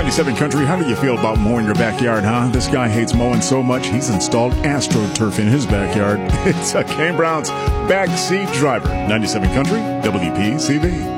97 Country, how do you feel about mowing your backyard, huh? This guy hates mowing so much, he's installed AstroTurf in his backyard. It's a Kane Brown's backseat driver. 97 Country, WPCV.